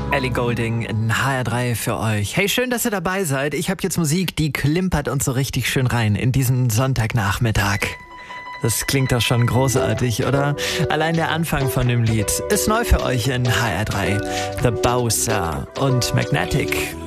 Ellie Goulding in HR3 für euch. Hey, schön, dass ihr dabei seid. Ich habe jetzt Musik, die klimpert uns so richtig schön rein in diesen Sonntagnachmittag. Das klingt doch schon großartig, oder? Allein der Anfang von dem Lied ist neu für euch in HR3. The Bowser und Magnetic.